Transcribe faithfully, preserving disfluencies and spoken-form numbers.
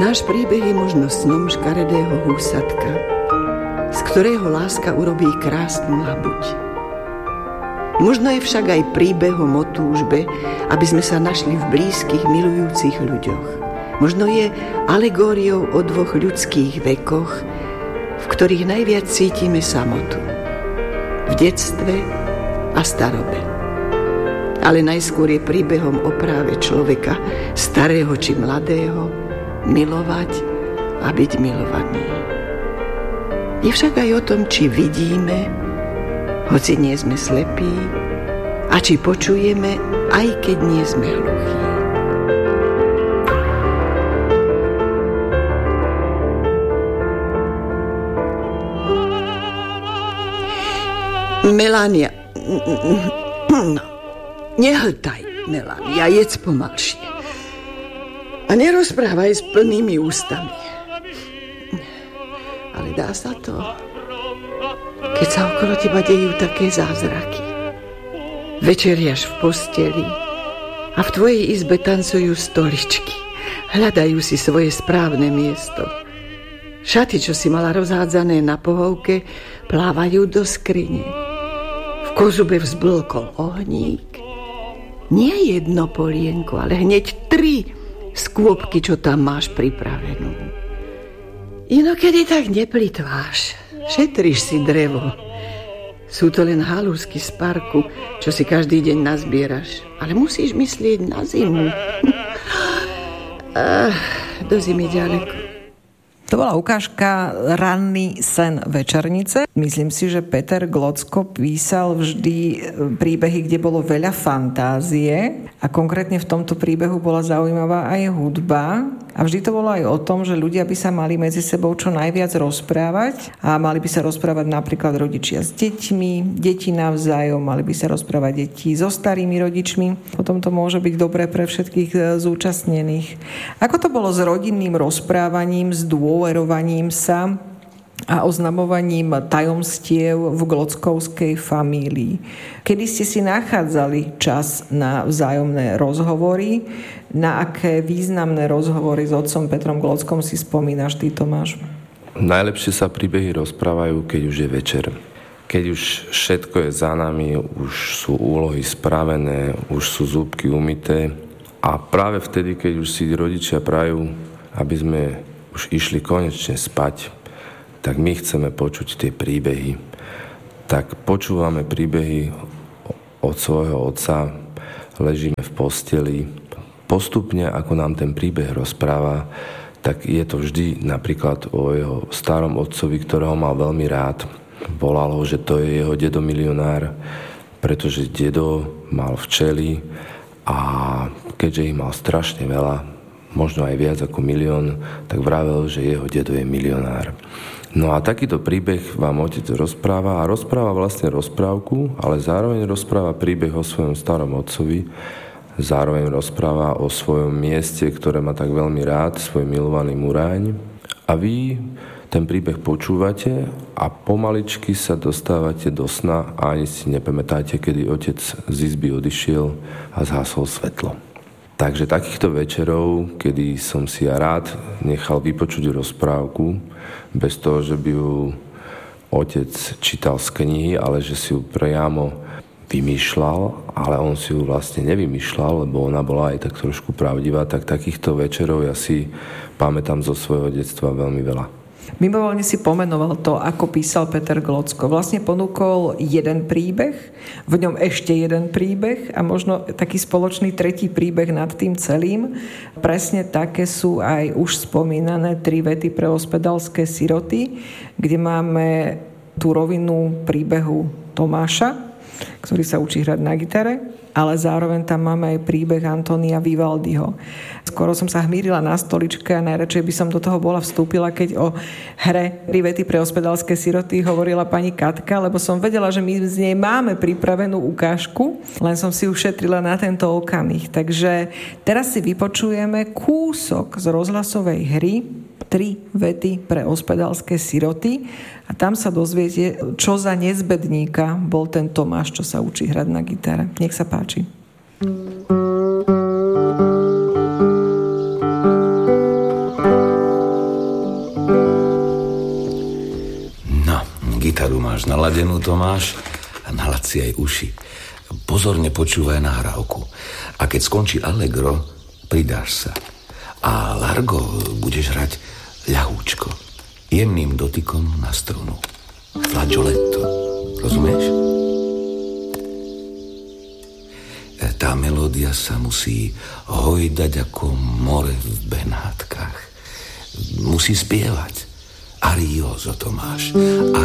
Náš príbeh je možno snom škaredého húsatka, z ktorého láska urobí krásnu labuť. Možno je však aj príbehom o túžbe, aby sme sa našli v blízkych, milujúcich ľuďoch. Možno je alegóriou o dvoch ľudských vekoch, v ktorých najviac cítime samotu. V detstve a starobe. Ale najskôr je príbehom o práve človeka, starého či mladého, milovať a byť milovaný. Je však aj o tom, či vidíme, hoci nie sme slepí, a či počujeme, aj keď nie sme hluchí. Melania, no, nehltaj, Melania, jedz pomalšie. A nerozprávaj s plnými ústami. Ale dá sa to, keď sa okolo teba dejú také zázraky. Večeriaš v posteli a v tvojej izbe tancujú stoličky. Hľadajú si svoje správne miesto. Šaty, čo si mala rozhádzané na pohovke, plávajú do skrine. V kozube vzblkol ohník. Nie jedno polienko, ale hneď tri skôpky, čo tam máš pripravenú. Inokedy tak neplitváš. Šetríš si drevo. Sú to len halúsky z parku, čo si každý deň nazbieraš. Ale musíš myslieť na zimu. Ah, do zimy ďaleko. To bola ukážka Ranný sen večernice. Myslím si, že Peter Glocko písal vždy príbehy, kde bolo veľa fantázie a konkrétne v tomto príbehu bola zaujímavá aj hudba. A vždy to bolo aj o tom, že ľudia by sa mali medzi sebou čo najviac rozprávať a mali by sa rozprávať napríklad rodičia s deťmi, deti navzájom, mali by sa rozprávať deti so starými rodičmi. Potom to môže byť dobré pre všetkých zúčastnených. Ako to bolo s rodinným rozprávaním, s dôverovaním sa a oznamovaním tajomstiev v glockovskej famílii? Kedy ste si nachádzali čas na vzájomné rozhovory? Na aké významné rozhovory s otcom Petrom Glockom si spomínaš ty, Tomáš? Najlepšie sa príbehy rozprávajú, keď už je večer. Keď už všetko je za nami, už sú úlohy spravené, už sú zúbky umyté a práve vtedy, keď už si rodičia prajú, aby sme už išli konečne spať, tak my chceme počuť tie príbehy. Tak počúvame príbehy od svojho otca, ležíme v posteli. Postupne, ako nám ten príbeh rozpráva, tak je to vždy napríklad o jeho starom otcovi, ktorého mal veľmi rád. Volal ho, že to je jeho dedo milionár, pretože dedo mal včely a keďže ich mal strašne veľa, možno aj viac ako milión, tak vravel, že jeho dedo je milionár. No a takýto príbeh vám otec rozpráva a rozpráva vlastne rozprávku, ale zároveň rozpráva príbeh o svojom starom otcovi, zároveň rozpráva o svojom mieste, ktoré má tak veľmi rád, svoj milovaný Muráň. A vy ten príbeh počúvate a pomaličky sa dostávate do sna a ani si nepamätáte, kedy otec z izby odišiel a zhasol svetlo. Takže takýchto večerov, kedy som si ja rád nechal vypočuť rozprávku, bez toho, že by ju otec čítal z knihy, ale že si ju priamo vymýšľal, ale on si ju vlastne nevymýšľal, lebo ona bola aj tak trošku pravdivá, tak takýchto večerov ja si pamätám zo svojho detstva veľmi veľa. Mimovoľne si pomenoval to, ako písal Peter Glocko. Vlastne ponúkol jeden príbeh, v ňom ešte jeden príbeh a možno taký spoločný tretí príbeh nad tým celým. Presne také sú aj už spomínané tri vety pre ospedalské siroty, kde máme tú rovinu príbehu Tomáša, ktorý sa učí hrať na gitare, ale zároveň tam máme aj príbeh Antonia Vivaldiho. Skoro som sa hmírila na stoličke a najradšej by som do toho bola vstúpila, keď o hre tri vety pre ospedalské siroty hovorila pani Katka, lebo som vedela, že my z nej máme pripravenú ukážku, len som si ju šetrila na tento okamih. Takže teraz si vypočujeme kúsok z rozhlasovej hry tri vety pre ospedalské siroty a tam sa dozviete, čo za nezbedníka bol ten Tomáš, čo sa učí hrať na gitare. Nech sa páči. máš naladenú, Tomáš, a nalaď si aj uši. Pozorne počúvaj nahrávku. A keď skončí allegro, pridáš sa. A largo budeš hrať ľahúčko, jemným dotykom na strunu. Flageoletto. Rozumieš? Tá melódia sa musí hojdať ako more v Benátkach. Musí spievať. Arioso, Tomáš.